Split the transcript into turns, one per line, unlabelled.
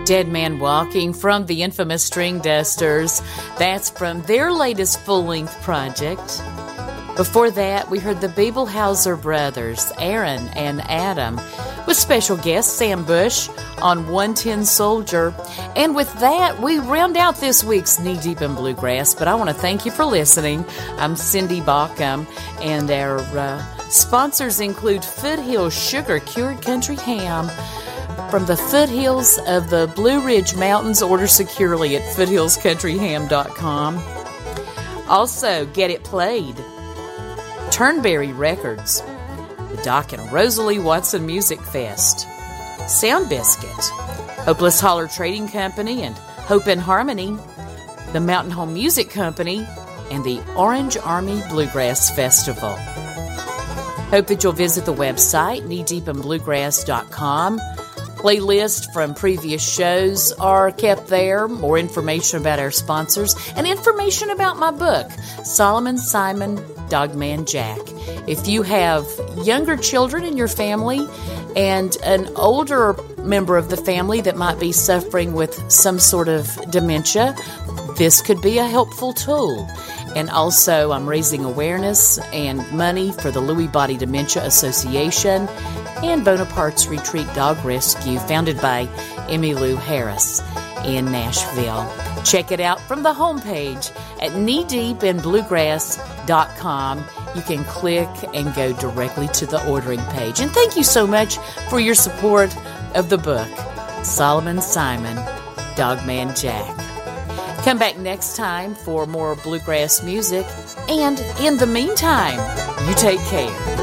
Dead Man Walking from the infamous String Dusters. That's from their latest full-length project. Before that, we heard the Bebelhauser brothers, Aaron and Adam, with special guest Sam Bush on 110 Soldier. And with that, we round out this week's Knee Deep in Bluegrass. But I want to thank you for listening. I'm Cindy Bauckham, and our sponsors include Foothills Sugar Cured Country Ham. From the foothills of the Blue Ridge Mountains, order securely at foothillscountryham.com. Also, Get It Played, Turnberry Records, the Doc and Rosalie Watson Music Fest, Sound Biscuit, Hopeless Holler Trading Company and Hope and Harmony, the Mountain Home Music Company, and the Orange Army Bluegrass Festival. Hope that you'll visit the website, kneedeepinbluegrass.com. Playlists from previous shows are kept there, more information about our sponsors, and information about my book, Solomon Simon, Dogman Jack. If you have younger children in your family and an older member of the family that might be suffering with some sort of dementia, this could be a helpful tool. And also, I'm raising awareness and money for the Lewy Body Dementia Association and Bonaparte's Retreat Dog Rescue, founded by Emmylou Harris in Nashville. Check it out from the homepage at kneedeepinbluegrass.com. You can click and go directly to the ordering page. And thank you so much for your support of the book, Solomon Simon, Dogman Jack. Come back next time for more bluegrass music. And in the meantime, you take care.